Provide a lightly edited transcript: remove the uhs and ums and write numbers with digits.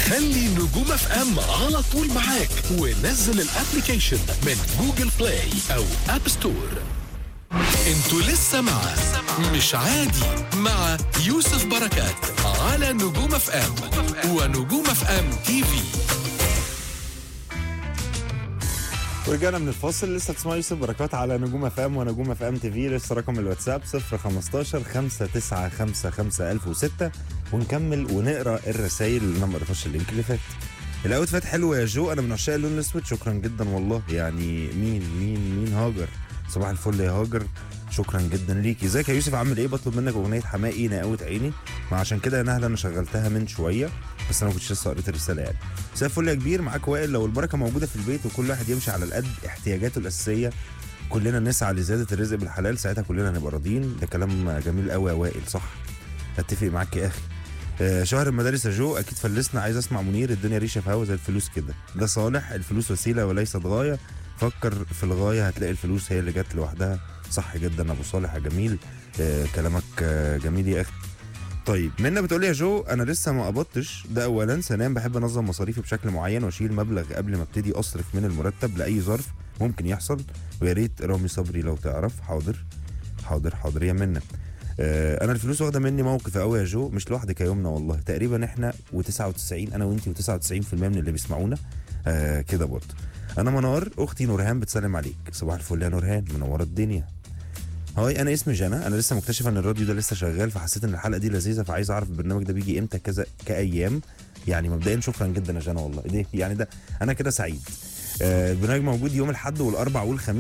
خلي نجوم اف ام على طول معاك ونزل الابليكيشن من جوجل بلاي او اب ستور. انتوا لسه مع مش عادي مع يوسف بركات على نجوم اف ام ونجوم اف ام تي في. ورجعنا من الفاصل، لسه بتسمعوا يوسف بركات على نجوم اف ام ونجوم اف ام تي في. لسه رقم الواتساب 015 5955 1006 ونكمل ونقرا الرسائل اللي انا ما قريتهاش اللينك اللي فات. الاوتفيت حلو يا جو، انا من عشاق اللون الاسود، شكرا جدا والله. يعني مين هاجر، صباح الفل يا هاجر، شكرا جدا ليكي. ازيك يا يوسف، عامل ايه؟ بطلب منك اغنيه حماقي نقاوة عيني، ما عشان كده يا نهله انا شغلتها من شويه بس انا ما كنتش لسه قريت الرساله يعني. مساء الفل يا كبير، معاك وائل. لو البركه موجوده في البيت وكل واحد يمشي على قد احتياجاته الاساسيه، كلنا نسعى لزياده الرزق بالحلال، ساعتها كلنا هنبقى راضيين. ده كلام جميل قوي يا وائل، صح، اتفق معاك يا اخي. شهر المدارس يا جو، اكيد فلسنا. عايز اسمع منير، الدنيا ريشه في هوا زي الفلوس كده. ده صالح، الفلوس وسيله وليست غايه، فكر في الغايه هتلاقي الفلوس هي اللي جت لوحدها. صح جدا ابو صالح يا جميل. كلامك جميل يا اخي. طيب منى بتقول لي يا جو، انا لسه ما قبضتش، ده اولا. ثانيا بحب انظم مصاريفي بشكل معين واشيل مبلغ قبل ما ابتدي اصرف من المرتب لاي ظرف ممكن يحصل، ويا ريت رامي صبري لو تعرف. حاضر يا منى. انا الفلوس واخده مني موقف قوي يا جو، مش لوحدك يا يمنى والله، تقريبا احنا و99 انا وانتي و99% من اللي بيسمعونا كده برضه. انا منار، اختي نورهان بتسلم عليك. صباح الفل يا نورهان، منوره الدنيا. هاي انا اسمي جنى، انا لسه مكتشفه ان الراديو ده لسه شغال، فحسيت ان الحلقه دي لذيذه، فعايز اعرف البرنامج ده بيجي امتى كذا كايام. يعني مبدئيا شكرا جدا يا جنى والله، يعني ده انا كده سعيد. البرنامج موجود يوم الاحد والاربع والخميس